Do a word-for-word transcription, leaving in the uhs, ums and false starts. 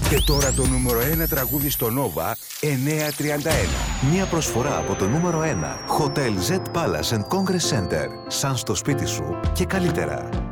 Και τώρα το νούμερο ένα τραγούδι στο Nova εννιακόσια τριάντα ένα. Μια προσφορά από το νούμερο ένα. Hotel Z Palace and Congress Center. Σαν στο σπίτι σου και καλύτερα.